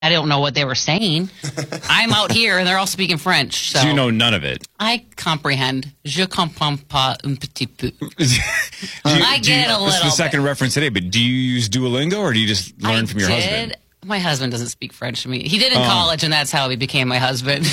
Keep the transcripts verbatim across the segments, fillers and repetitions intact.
I don't know what they were saying. I'm out here, and they're all speaking French. So, so you know none of it. I comprehend. Je comprends pas un petit peu. Do you, I do get you, a little This is the second bit. reference today, but do you use Duolingo, or do you just learn I from your did. husband? My husband doesn't speak French to me. He did in Oh. college, and that's how he became my husband.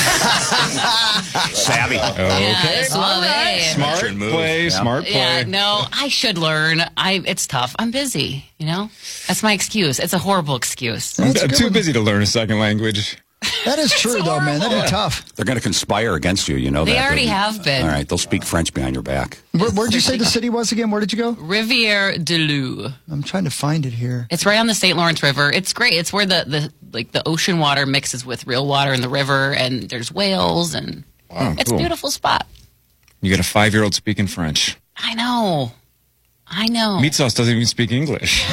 Savvy. Yeah, Okay. that's what it is. Smart Veteran move. play, Yeah. smart play. Yeah, no, I should learn. I it's tough. I'm busy, you know? That's my excuse. It's a horrible excuse. I'm That's a good too one. busy to learn a second language. That is true, though, man. That'd be horrible. tough. They're going to conspire against you, you know They that. already don't you? have been. All right, they'll speak French behind your back. Where, where'd you say the city was again? Where did you go? Riviere de Loup. I'm trying to find it here. It's right on the Saint Lawrence River. It's great. It's where the, the like the ocean water mixes with real water in the river, and there's whales, and Wow, it's cool. a beautiful spot. You got a five-year-old speaking French. I know. I know. Meat Sauce doesn't even speak English.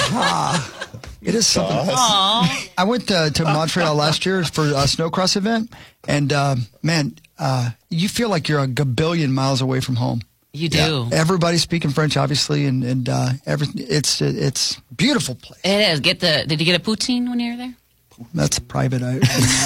It is something. Aw. I went uh, to Montreal last year for a snowcross event, and uh, man, uh, you feel like you're a gabillion miles away from home. You do. Everybody's speaking French, obviously, and and uh, every it's it's a beautiful place. It is. Get the. Did you get a poutine when you were there? That's private. I,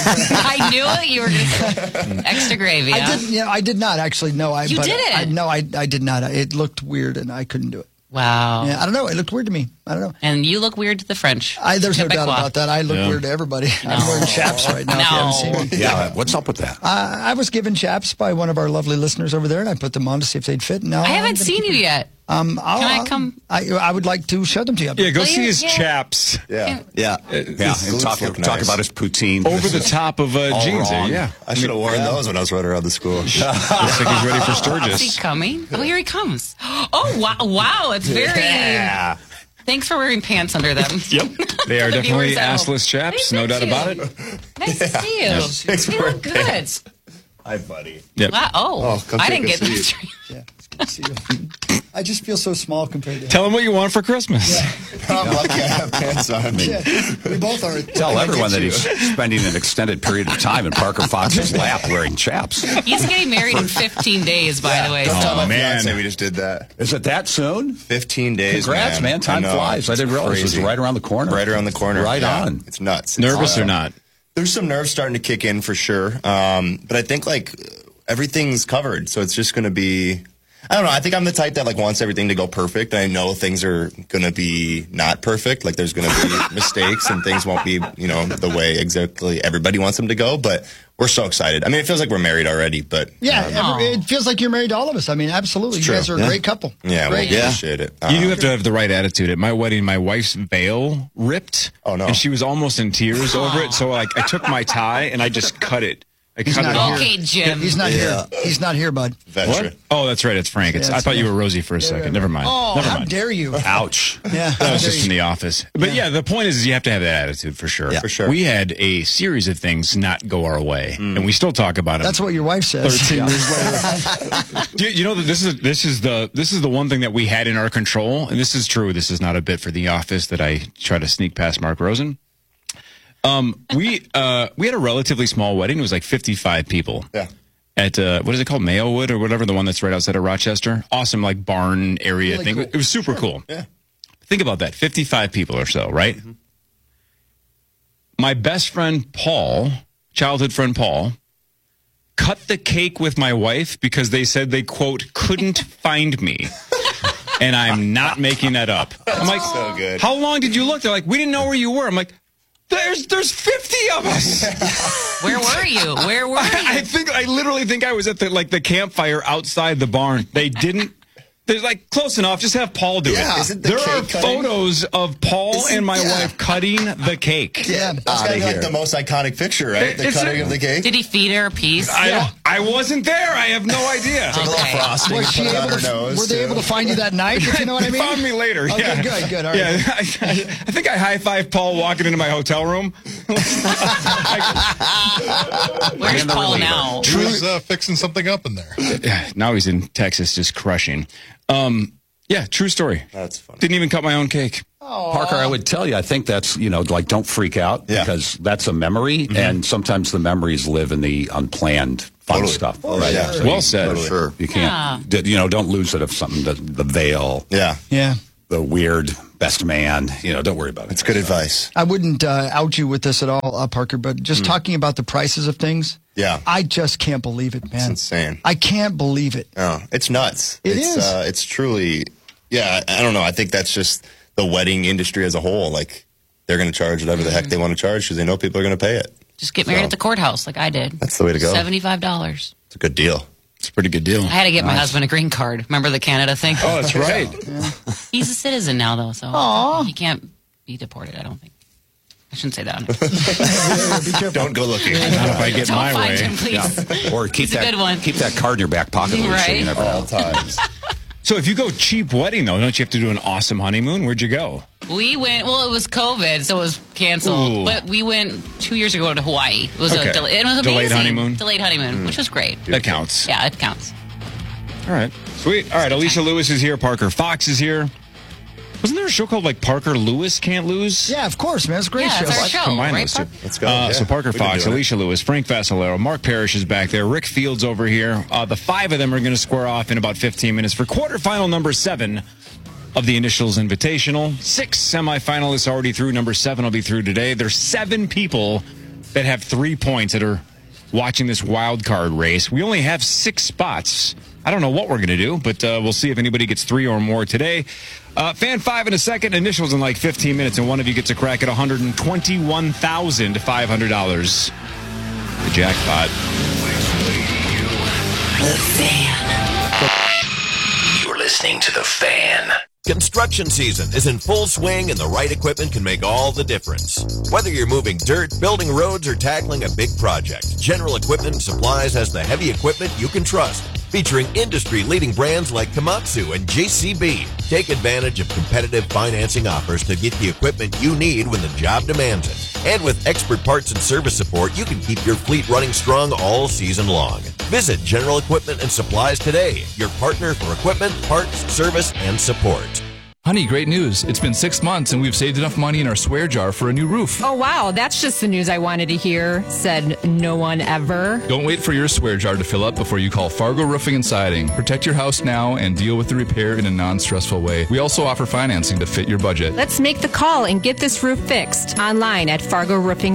I knew it. You were just extra gravy. I huh? didn't. Yeah, I did not actually. No, I. You but didn't? I, no, I I did not. It looked weird, and I couldn't do it. Wow. Yeah, I don't know. It looked weird to me. I don't know. And you look weird to the French. I, there's no doubt Quebecois. about that. I look Yeah. weird to everybody. I'm wearing chaps right now. If you haven't seen me. Yeah, what's up with that? Uh, I was given chaps by one of our lovely listeners over there, and I put them on to see if they'd fit. Now I haven't seen you yet. Um, I'll, Can I come? I, I would like to show them to you. Yeah, go Will see you? his Yeah. chaps. Yeah. Yeah, yeah, and talk, look talk nice. about his poutine. Over the top of uh, all jeans there, wrong. yeah. I should have worn those when I was running around the school. Looks like he's ready for Is he Sturgis. coming? Oh, here he comes. Oh, wow. Wow. It's very. Yeah. Thanks for wearing pants under them. Yep. They are The definitely viewers at home. assless chaps, They no thank doubt you. about it. Nice to see you. Thanks for You wearing look good. pants. Hi, buddy. Yep. Wow. Oh, Oh, come I take didn't a get that. seat. straight. Yeah, it's good to see you. I just feel so small compared to him. Tell him what you want for Christmas. I'm lucky I have pants on. Yeah, we both are. Tell everyone that he's spending an extended period of time in Parker Fox's lap wearing chaps. He's getting married in fifteen days, by the way. Don't So. tell my man. fiance we just did that. Is it that soon? fifteen days, Congrats, man. Time I know. flies. I didn't realize it was Crazy. right around the corner. Right around the corner. Right Yeah. on. It's nuts. It's Nervous awesome. or not? There's some nerves starting to kick in for sure. Um, but I think like everything's covered. So it's just going to be, I don't know. I think I'm the type that like wants everything to go perfect. I know things are going to be not perfect. Like there's going to be mistakes and things won't be, you know, the way exactly everybody wants them to go. But we're so excited. I mean, it feels like we're married already, but Yeah, um, every, it feels like you're married to all of us. I mean, absolutely. You true. guys are a Yeah. great couple. yeah, we Great. appreciate it. You do Um, have to have the right attitude. At my wedding, my wife's veil ripped. Oh, no. And she was almost in tears over it. So like I took my tie and I just cut it. I cut not it off. Okay, Jim. He's not Yeah. here. He's not here, bud. veteran. What? Oh, that's right. It's Frank. It's, Yeah, I it's thought you me. were Rosie for a second. Never mind. Oh, Never how mind. dare you? Ouch. Yeah, That was how just dare from you. the office. But yeah, the point is, is you have to have that attitude for sure. Yeah. For sure. We had a series of things not go our way, and we still talk about it. That's what your wife says. thirteen years later. you, you know that this is this is the this is the one thing that we had in our control, and this is true. This is not a bit for the office that I try to sneak past Mark Rosen. Um, we uh we had a relatively small wedding. It was like fifty-five people. Yeah. At uh, what is it called, Mayowood or whatever, the one that's right outside of Rochester. Awesome, like barn area Really thing. cool. It was super cool. Yeah. Think about that, fifty-five people or so, right? Mm-hmm. My best friend Paul, childhood friend Paul, cut the cake with my wife because they said they, quote, couldn't find me. And I'm not making that up. I'm like, so good. how long did you look? They're like, we didn't know where you were. I'm like, there's there's fifty of us. Where were you? Where were you? I think I literally think I was at the like the campfire outside the barn. They didn't. They're like close enough. Just have Paul do Yeah. it. Isn't the there are cake cutting- photos of Paul Isn't- and my yeah. wife cutting the cake. Yeah. That's gotta be like here. the most iconic picture, right? The It's cutting a- of the cake. Did he feed her a piece? I don't. I wasn't there. I have no idea. Take a little Okay. frosting, Was she put it on able her to, nose. were they too. able to find you that night, if you know what I They mean? found me later. Okay, yeah. good, good, all right. Yeah, I, I think I high fived Paul walking into my hotel room. Where's Paul now? He was uh, fixing something up in there. Yeah, now he's in Texas, just crushing. Um, yeah, true story. That's funny. Didn't even cut my own cake. Parker, I would tell you, I think that's, you know, like don't freak out Yeah. because that's a memory, and sometimes the memories live in the unplanned fun Totally. stuff. Oh, right? yeah. So Well you- said. Totally. Sure. You can't, d- you know, don't lose it if something, does, the veil. Yeah. Yeah. the weird best man. You know, don't worry about it. It's good advice. I wouldn't uh, out you with this at all, uh, Parker, but just mm. talking about the prices of things. Yeah. I just can't believe it, man. It's insane. I can't believe it. Oh, it's nuts. It it's, is. Uh, it's truly, yeah, I don't know. I think that's just the wedding industry as a whole. Like, they're going to charge whatever the heck they want to charge because they know people are going to pay it. Just get married so, at the courthouse like I did. That's the way to go. seventy-five dollars. It's a good deal. It's a pretty good deal. I had to get nice. my husband a green card. Remember the Canada thing? Oh, that's right. Yeah. He's a citizen now, though, so Aww. he can't be deported, I don't think. I shouldn't say that. Be careful. Don't go looking. Not if I get Don't my find way. him, please. Yeah. Or keep He's a that good one. keep that card in your back pocket. Louise, Right. so you never know. All times. So if you go cheap wedding, though, don't you have to do an awesome honeymoon? Where'd you go? We went, well, it was COVID, so it was canceled. Ooh. But we went two years ago to Hawaii. It was, Okay. a del- it was amazing. Delayed honeymoon? Delayed honeymoon, mm. which was great. That counts. Yeah, it counts. All right. Sweet. All right. Alicia Lewis is here. Parker Fox is here. Wasn't there a show called like Parker Lewis Can't Lose? Yeah, of course, man. It's a great Yeah, show. it's our Let's show, combine right, those two. Parker? Let's go. Uh, Yeah. So Parker We've been Fox, doing it. Alicia Lewis, Frank Vassalero, Mark Parrish is back there. Rick Fields over here. Uh, the five of them are going to square off in about fifteen minutes for quarterfinal number seven of the Initials Invitational. Six semifinalists already through. Number seven will be through today. There's seven people that have three points that are watching this wild card race. We only have six spots. I don't know what we're going to do, but uh, we'll see if anybody gets three or more today. Uh, fan five in a second. Initials in like fifteen minutes, and one of you gets a crack at one hundred twenty-one thousand five hundred dollars. The jackpot. The Fan. You're listening to The Fan. Construction season is in full swing, and the right equipment can make all the difference. Whether you're moving dirt, building roads, or tackling a big project, General Equipment and Supplies has the heavy equipment you can trust. Featuring industry-leading brands like Komatsu and J C B. Take advantage of competitive financing offers to get the equipment you need when the job demands it. And with expert parts and service support, you can keep your fleet running strong all season long. Visit General Equipment and Supplies today, your partner for equipment, parts, service, and support. Honey, great news. It's been six months and we've saved enough money in our swear jar for a new roof. Oh, wow. That's just the news I wanted to hear, said no one ever. Don't wait for your swear jar to fill up before you call Fargo Roofing and Siding. Protect your house now and deal with the repair in a non-stressful way. We also offer financing to fit your budget. Let's make the call and get this roof fixed online at fargo roofing